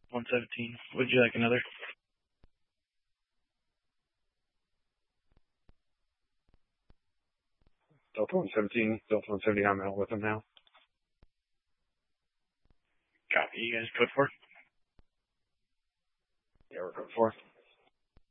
117. Would you like another? Delta 117, Delta 170, I'm out with them now. Copy. You guys code 4? Yeah, we're code 4.